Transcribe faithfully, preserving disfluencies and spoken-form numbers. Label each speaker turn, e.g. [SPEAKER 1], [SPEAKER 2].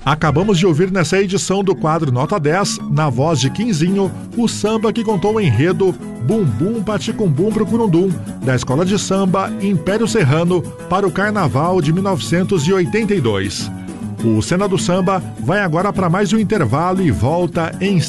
[SPEAKER 1] Acabamos de ouvir nessa edição do quadro Nota dez, na voz de Quinzinho, o samba que contou o enredo Bumbum Paticumbum pro Curundum, da Escola de Samba Império Serrano, para o Carnaval de mil novecentos e oitenta e dois. O Cena do Samba vai agora para mais um intervalo e volta em